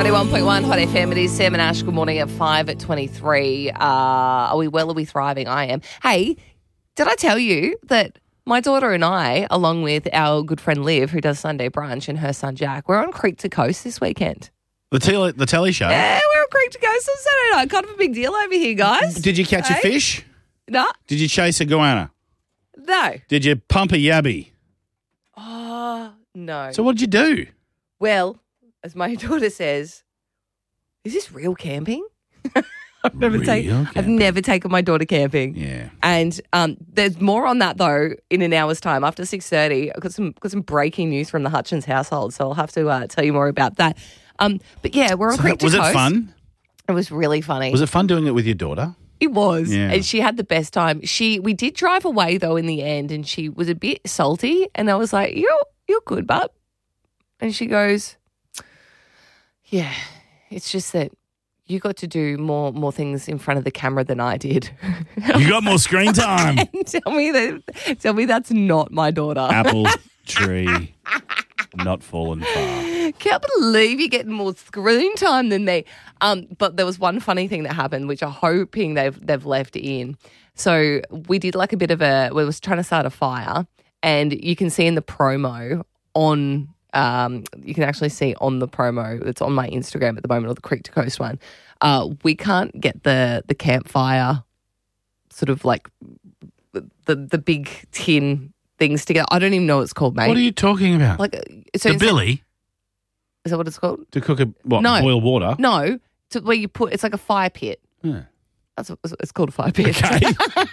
91.1 Hot FM. It is Sam and Ash. Good morning at 5:23. Are we well? Are we thriving? I am. Hey, did I tell you that my daughter and I, along with our good friend Liv, who does Sunday brunch, and her son Jack, we're on Creek to Coast this weekend. The telly show? Yeah, we're on Creek to Coast on Saturday night. Kind of a big deal over here, guys. Did you catch a fish? No. Did you chase a goanna? No. Did you pump a yabby? Oh, no. So what did you do? Well, as my daughter says, is this real camping? I've never taken my daughter camping. Yeah. And there's more on that, though, in an hour's time. After 6:30, I've got some breaking news from the Hutchins household, so I'll have to tell you more about that. But, yeah, we're on Creek to Coast. Was it fun? It was really funny. Was it fun doing it with your daughter? It was. Yeah. And she had the best time. We did drive away, though, in the end, and she was a bit salty. And I was like, you're good, bub. And she goes, yeah, it's just that you got to do more things in front of the camera than I did. You got more screen time. Tell me that's not my daughter. Apple tree, not fallen far. Can't believe you're getting more screen time than me. But there was one funny thing that happened, which I'm hoping they've left in. So we did like a bit of we was trying to start a fire, and you can see in the promo on. You can actually see on the promo that's on my Instagram at the moment, or the Creek to Coast one. We can't get the campfire sort of like the big tin things together. I don't even know what it's called, mate. What are you talking about? Like so the billy? Is that what it's called? To cook No. boil water? No, where you put it's like a fire pit. Yeah. That's what it's called, a fire pit. Okay.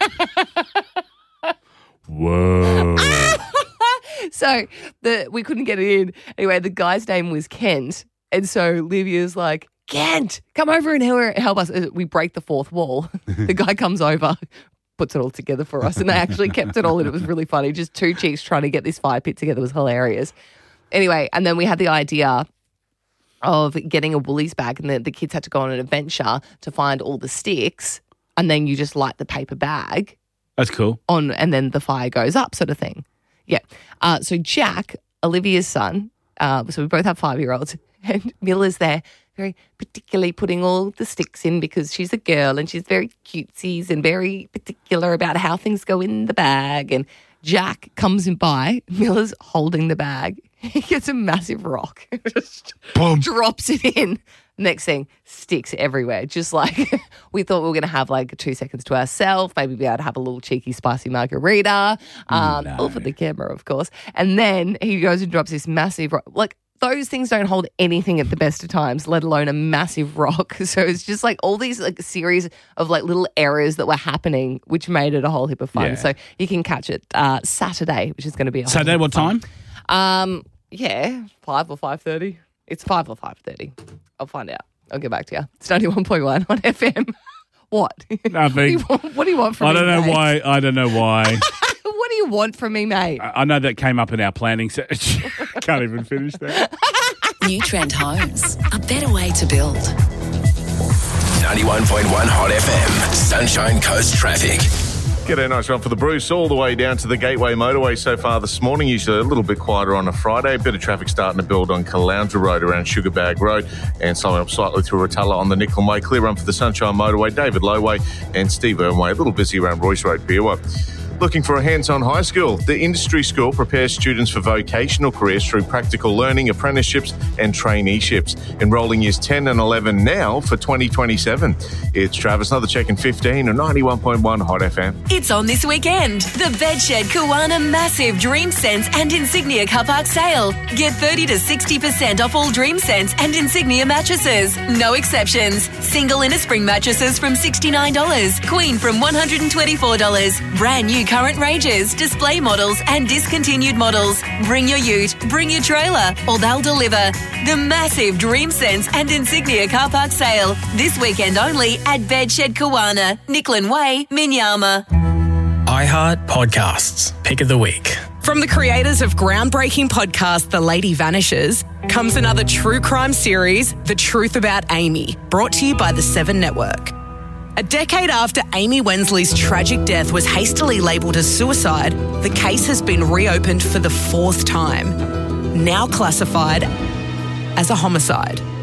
Whoa. So we couldn't get it in. Anyway, the guy's name was Kent. And so Livia's like, Kent, come over and help us. We break the fourth wall. The guy comes over, puts it all together for us. And they actually kept it all in. It was really funny. Just two cheeks trying to get this fire pit together was hilarious. Anyway, and then we had the idea of getting a Woolies bag, and the kids had to go on an adventure to find all the sticks. And then you just light the paper bag. That's cool. And then the fire goes up, sort of thing. Yeah. So Jack, Olivia's son, so we both have 5-year-olds, and Miller's there very particularly putting all the sticks in because she's a girl and she's very cutesy and very particular about how things go in the bag. And Jack comes in by, Miller's holding the bag. He gets a massive rock, just drops it in. Next thing, sticks everywhere. Just like we thought we were going to have like 2 seconds to ourselves, maybe be able to have a little cheeky spicy margarita, all for the camera, of course. And then he goes and drops this massive rock. Like those things don't hold anything at the best of times, let alone a massive rock. So it's just like all these like series of like little errors that were happening, which made it a whole heap of fun. Yeah. So you can catch it Saturday, which is going to be a Saturday, whole what fun. time? Yeah, 5 or 5:30. It's 5 or 5:30. I'll find out. I'll get back to you. It's 91.1 on FM. What? Nothing. What do you want from me, I don't know mate? why. I don't know why. What do you want from me, mate? I know that came up in our planning search. Can't even finish that. New Trend Homes, a better way to build. 91.1 Hot FM, Sunshine Coast traffic. G'day, nice one for the Bruce, all the way down to the Gateway Motorway so far this morning. Usually a little bit quieter on a Friday. A bit of traffic starting to build on Caloundra Road around Sugarbag Road and slowing up slightly through Rotella on the Nicklin Way. Clear run for the Sunshine Motorway, David Lowway and Steve Irwin. A little busy around Royce Road, Beerwah. Looking for a hands-on high school? The Industry School prepares students for vocational careers through practical learning, apprenticeships and traineeships. Enrolling years 10 and 11 now for 2027. It's Travis, another check in 15 on 91.1 Hot FM. It's on this weekend. The Bedshed Kiwana Massive Dream Sense and Insignia Car Park Sale. Get 30 to 60% off all Dream Sense and Insignia mattresses. No exceptions. Single inner spring mattresses from $69. Queen from $124. Brand new current ranges, display models and discontinued models. Bring your ute, bring your trailer, or they'll deliver. The massive Dream Sense and Insignia Car Park Sale. This weekend only at Bedshed Kiwana, Nicklin Way, Minyama. iHeart Podcasts, Pick of the Week. From the creators of groundbreaking podcast The Lady Vanishes comes another true crime series, The Truth About Amy, brought to you by the 7 Network. A decade after Amy Wensley's tragic death was hastily labelled as suicide, the case has been reopened for the 4th time, now classified as a homicide.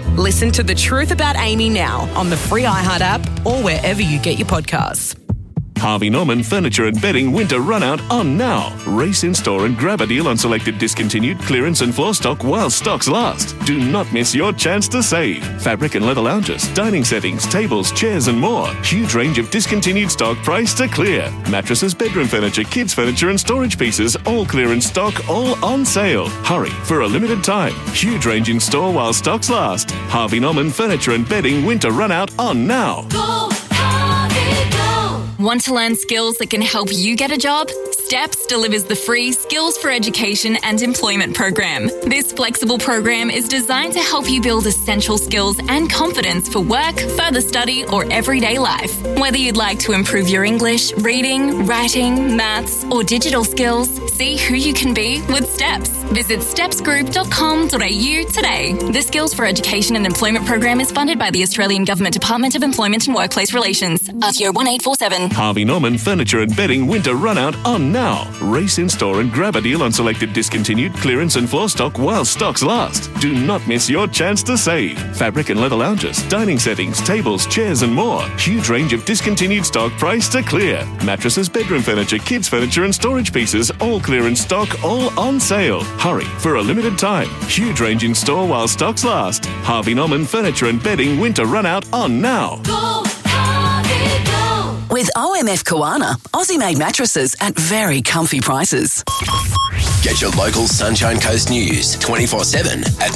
Listen to The Truth About Amy now on the free iHeart app or wherever you get your podcasts. Harvey Norman Furniture and Bedding Winter Runout on now. Race in store and grab a deal on selected discontinued clearance and floor stock while stocks last. Do not miss your chance to save. Fabric and leather lounges, dining settings, tables, chairs and more. Huge range of discontinued stock priced to clear. Mattresses, bedroom furniture, kids furniture and storage pieces, all clearance stock, all on sale. Hurry for a limited time. Huge range in store while stocks last. Harvey Norman Furniture and Bedding Winter Runout on now. Go, Harvey, go. Want to learn skills that can help you get a job? STEPS delivers the free Skills for Education and Employment program. This flexible program is designed to help you build essential skills and confidence for work, further study, or everyday life. Whether you'd like to improve your English, reading, writing, maths, or digital skills, see who you can be with STEPS. Visit stepsgroup.com.au today. The Skills for Education and Employment program is funded by the Australian Government Department of Employment and Workplace Relations. RTO 1847. Harvey Norman Furniture and Bedding Winter Runout on now. Race in store and grab a deal on selected discontinued clearance and floor stock while stocks last. Do not miss your chance to save. Fabric and leather lounges, dining settings, tables, chairs and more. Huge range of discontinued stock priced to clear. Mattresses, bedroom furniture, kids furniture and storage pieces, all clearance stock, all on sale. Hurry for a limited time. Huge range in store while stocks last. Harvey Norman Furniture and Bedding Winter Runout on now. Go, Harvey, go. With OMF Koana, Aussie-made mattresses at very comfy prices. Get your local Sunshine Coast news 24/7 at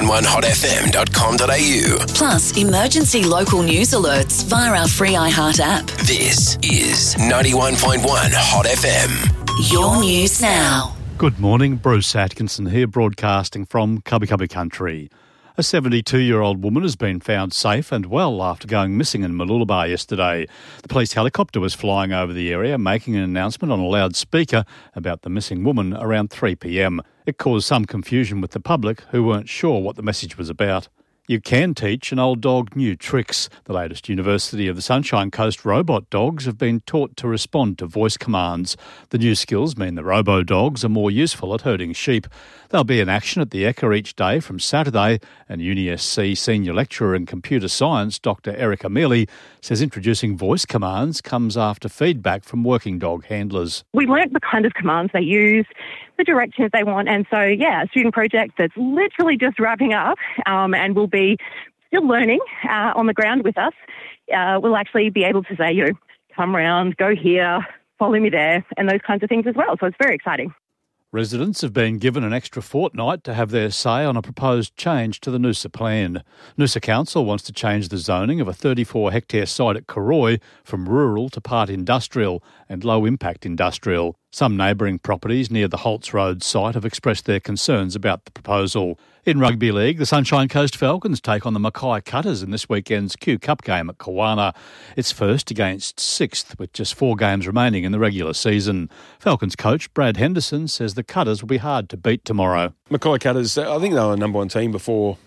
911hotfm.com.au. Plus, emergency local news alerts via our free iHeart app. This is 91.1 Hot FM. Your news now. Good morning, Bruce Atkinson here, broadcasting from Cubby Cubby Country. A 72-year-old woman has been found safe and well after going missing in Mooloolaba yesterday. The police helicopter was flying over the area, making an announcement on a loudspeaker about the missing woman around 3 p.m. It caused some confusion with the public, who weren't sure what the message was about. You can teach an old dog new tricks. The latest University of the Sunshine Coast robot dogs have been taught to respond to voice commands. The new skills mean the robo-dogs are more useful at herding sheep. They'll be in action at the Ekka each day from Saturday, and UniSC Senior Lecturer in Computer Science, Dr. Erica Mealy, says introducing voice commands comes after feedback from working dog handlers. We learnt the kind of commands they use, the directions they want, and so, a student project that's literally just wrapping up and will be still learning on the ground with us. We'll actually be able to say, come round, go here, follow me there, and those kinds of things as well. So it's very exciting. Residents have been given an extra fortnight to have their say on a proposed change to the Noosa plan. Noosa Council wants to change the zoning of a 34-hectare site at Karoi from rural to part industrial and low-impact industrial. Some neighbouring properties near the Holtz Road site have expressed their concerns about the proposal. In rugby league, the Sunshine Coast Falcons take on the Mackay Cutters in this weekend's Q Cup game at Kawana. It's first against sixth, with just 4 games remaining in the regular season. Falcons coach Brad Henderson says the Cutters will be hard to beat tomorrow. Mackay Cutters, I think they were the number one team before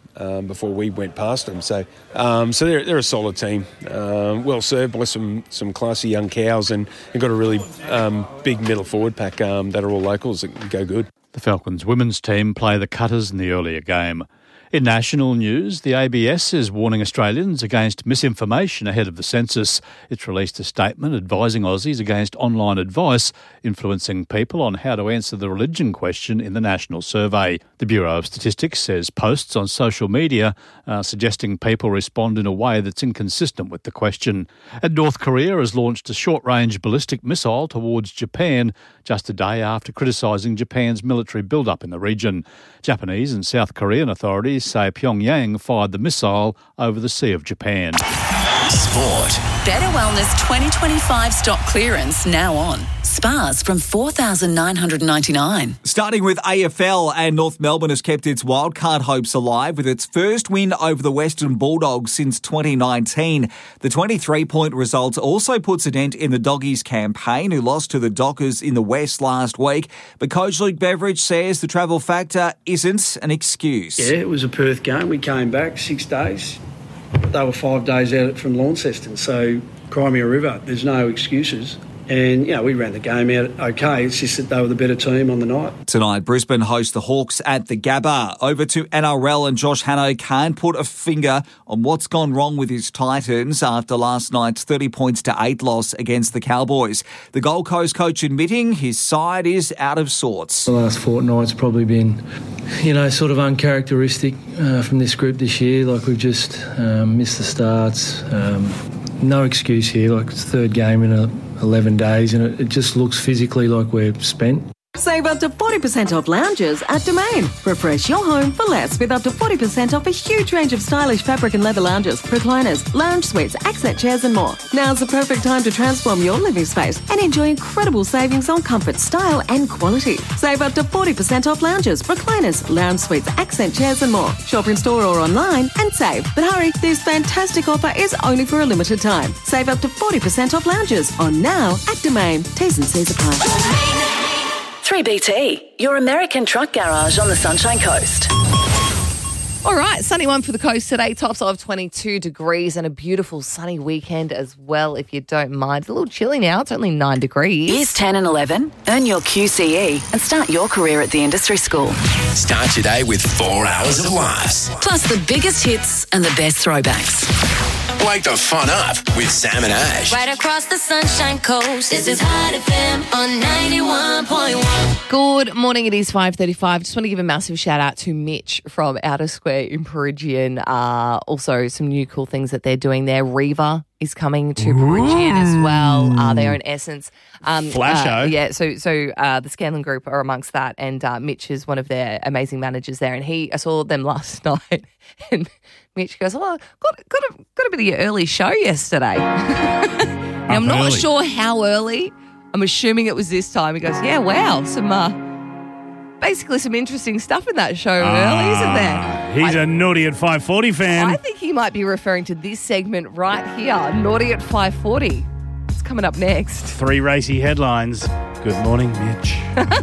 we went past them. So they're a solid team, well served by some classy young cows, and got a really big middle forward pack that are all locals that can go good. The Falcons women's team play the Cutters in the earlier game. In national news, the ABS is warning Australians against misinformation ahead of the census. It's released a statement advising Aussies against online advice influencing people on how to answer the religion question in the national survey. The Bureau of Statistics says posts on social media are suggesting people respond in a way that's inconsistent with the question. And North Korea has launched a short-range ballistic missile towards Japan just a day after criticising Japan's military build-up in the region. Japanese and South Korean authorities say Pyongyang fired the missile over the Sea of Japan. Sport. Better Wellness 2025 stock clearance now on. Spas from $4,999. Starting with AFL, and North Melbourne has kept its wildcard hopes alive with its first win over the Western Bulldogs since 2019. The 23-point result also puts a dent in the Doggies campaign, who lost to the Dockers in the West last week. But Coach Luke Beveridge says the travel factor isn't an excuse. Yeah, it was a Perth game. We came back 6 days. They were 5 days out from Launceston, so Crimea River, there's no excuses. And, we ran the game out okay. It's just that they were the better team on the night. Tonight, Brisbane host the Hawks at the Gabba. Over to NRL, and Josh Hannay can't put a finger on what's gone wrong with his Titans after last night's 30-8 loss against the Cowboys. The Gold Coast coach admitting his side is out of sorts. The last fortnight's probably been, sort of uncharacteristic from this group this year. Like, we've just missed the starts. No excuse here. Like, it's third game in 11 days, and it just looks physically like we're spent. Save up to 40% off lounges at Domain. Refresh your home for less with up to 40% off a huge range of stylish fabric and leather lounges, recliners, lounge suites, accent chairs and more. Now's the perfect time to transform your living space and enjoy incredible savings on comfort, style and quality. Save up to 40% off lounges, recliners, lounge suites, accent chairs and more. Shop in store or online and save. But hurry, this fantastic offer is only for a limited time. Save up to 40% off lounges on now at Domain. T's and C's apply. 3BT, your American truck garage on the Sunshine Coast. All right, sunny one for the coast today. Tops of 22 degrees and a beautiful sunny weekend as well, if you don't mind. It's a little chilly now. It's only 9 degrees. Years 10 and 11, earn your QCE and start your career at the industry school. Start your day with 4 hours of laughs. Plus the biggest hits and the best throwbacks. Wake the fun up with Sam and Ash. Right across the Sunshine Coast. This is Hot FM on 91.1. Good morning. It is 5:35. Just want to give a massive shout out to Mitch from Outer Square in Peregian. Also, some new cool things that they're doing there. Riva is coming to Peregian as well. Their own Essence. Flasho. Yeah, so the Scanlon Group are amongst that, and Mitch is one of their amazing managers there. And I saw them last night, and Mitch goes, "Oh, got a bit of your early show yesterday." And I'm not sure how early. I'm assuming it was this time. He goes, "Yeah, wow, basically some interesting stuff in that show early, isn't there?" He's a Naughty at 5:40 fan. I think he might be referring to this segment right here, Naughty at 5:40. It's coming up next. 3 racy headlines. Good morning, Mitch.